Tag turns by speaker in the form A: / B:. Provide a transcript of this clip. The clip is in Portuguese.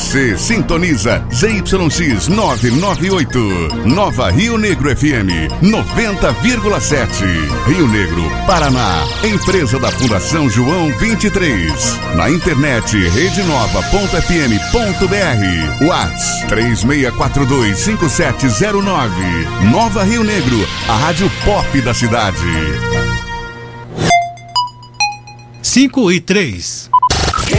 A: Você sintoniza ZYX 998. Nova Rio Negro FM 90,7. Rio Negro, Paraná. Empresa da Fundação João 23. Na internet redenova.fm.br. Whats 36425709. Nova Rio Negro, a rádio pop da cidade.
B: 5:03.